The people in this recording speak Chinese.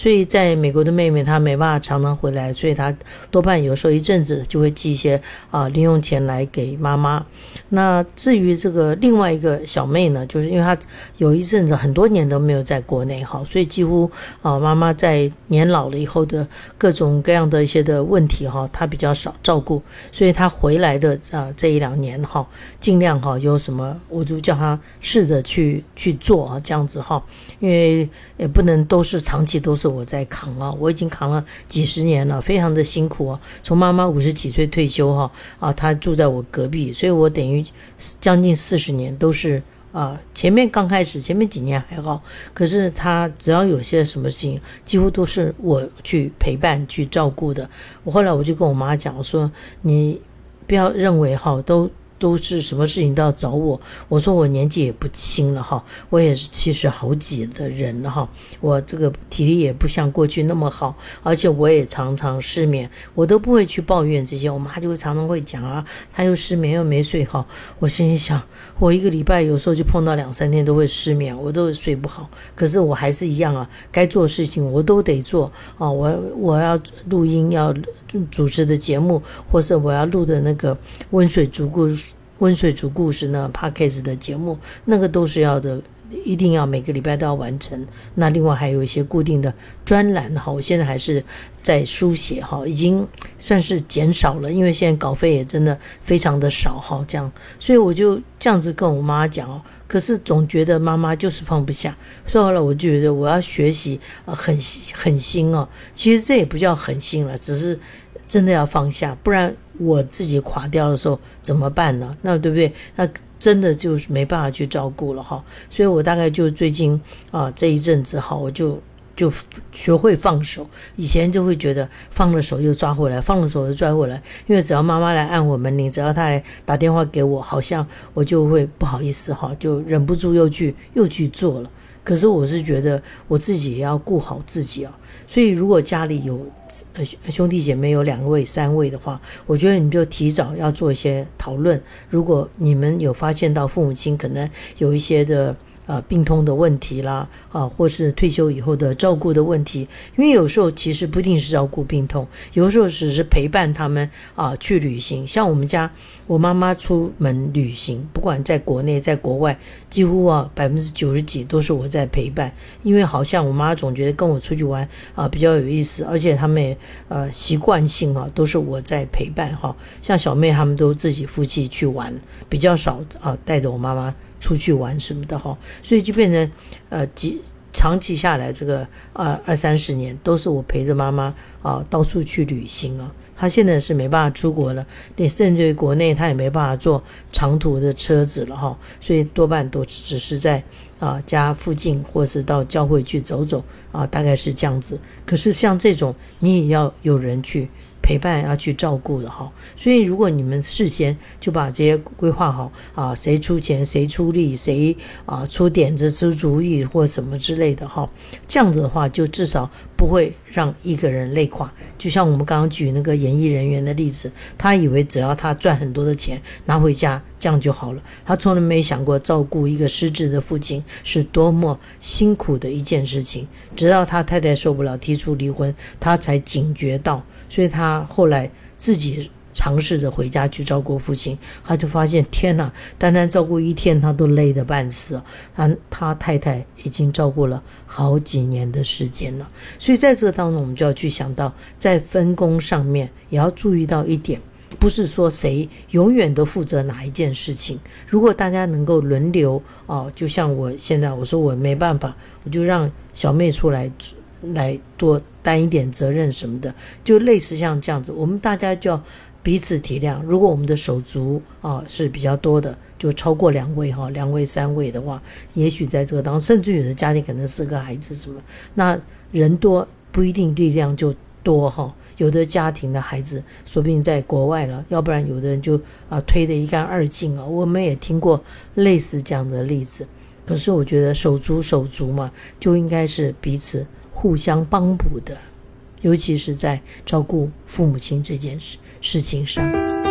所以在美国的妹妹她没办法常常回来，所以她多半有时候一阵子就会寄一些零用钱来给妈妈。那至于这个另外一个小妹呢，就是因为她有一阵子很多年都没有在国内所以几乎妈妈在年老了以后的各种各样的一些的问题她比较少照顾，所以她回来的这一两年尽量有什么我就叫她试着去做这样子因为也不能都是长期都是我在扛我已经扛了几十年了，非常的辛苦从妈妈50几岁退休她住在我隔壁，所以我等于将近40年都是前面刚开始前面几年还好，可是他只要有些什么事情几乎都是我去陪伴去照顾的。后来我就跟我妈讲，我说你不要认为都是什么事情都要找我，我说我年纪也不轻了我也是70好几的人了我这个体力也不像过去那么好，而且我也常常失眠，我都不会去抱怨这些。我妈就会常常会讲她又失眠又没睡好，我心里想我一个礼拜有时候就碰到2-3天都会失眠，我都睡不好，可是我还是一样该做的事情我都得做我要录音要主持的节目，或是我要录的那个温水煮故事呢 Podcast 的节目，那个都是要的，一定要每个礼拜都要完成。那另外还有一些固定的专栏我现在还是在书写已经算是减少了，因为现在稿费也真的非常的少这样，所以我就这样子跟我妈讲可是总觉得妈妈就是放不下，所以后来我就觉得我要学习狠心其实这也不叫狠心了，只是真的要放下，不然我自己垮掉的时候怎么办呢？那对不对？那真的就是没办法去照顾了所以我大概就最近这一阵子我就学会放手，以前就会觉得放了手又抓回来，放了手又抓回来，因为只要妈妈来按我门铃，只要她来打电话给我，好像我就会不好意思就忍不住又去做了。可是我是觉得我自己也要顾好自己所以如果家里有兄弟姐妹有2位3位的话，我觉得你就提早要做一些讨论。如果你们有发现到父母亲可能有一些的病痛的问题啦或是退休以后的照顾的问题，因为有时候其实不一定是照顾病痛，有时候只是陪伴他们去旅行。像我们家我妈妈出门旅行，不管在国内在国外，几乎90%几都是我在陪伴，因为好像我妈总觉得跟我出去玩比较有意思，而且他们也习惯性都是我在陪伴像小妹他们都自己夫妻去玩，比较少带着我妈妈出去玩什么的所以就变成长期下来这个20-30年都是我陪着妈妈到处去旅行她现在是没办法出国了，甚至于国内她也没办法坐长途的车子了所以多半都只是在家附近或是到教会去走走大概是这样子。可是像这种你也要有人去陪伴要去照顾的所以如果你们事先就把这些规划好谁出钱谁出力谁出点子出主意或什么之类的这样子的话就至少不会让一个人累垮。就像我们刚刚举那个演艺人员的例子，他以为只要他赚很多的钱拿回家这样就好了，他从来没想过照顾一个失智的父亲是多么辛苦的一件事情。直到他太太受不了提出离婚，他才警觉到，所以他后来自己尝试着回家去照顾父亲，他就发现天哪，单单照顾1天他都累得半死他太太已经照顾了好几年的时间了。所以在这个当中我们就要去想到在分工上面也要注意到一点，不是说谁永远都负责哪一件事情。如果大家能够轮流就像我现在我说我没办法，我就让小妹出来多担一点责任什么的，就类似像这样子，我们大家就要彼此体谅。如果我们的手足是比较多的，就超过2位2位3位的话，也许在这个当中，甚至有的家庭可能4个孩子什么，那人多不一定力量就多有的家庭的孩子说不定在国外了，要不然有的人就推得一干二净我们也听过类似这样的例子。可是我觉得手足嘛，就应该是彼此互相帮补的，尤其是在照顾父母亲这件事情上。